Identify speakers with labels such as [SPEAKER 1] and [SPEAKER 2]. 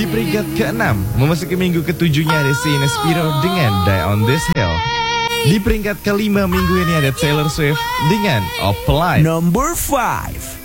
[SPEAKER 1] Di peringkat ke-6, memasuki minggu ke-7-nya ada Sienna Spiro dengan Die on This Hill. Di peringkat ke-5 minggu ini ada Taylor Swift dengan Apply.
[SPEAKER 2] Number 5.